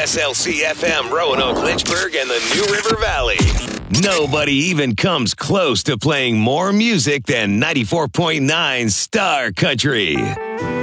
KSLC FM, Roanoke, Lynchburg, and the New River Valley. Nobody even comes close to playing more music than 94.9 Star Country.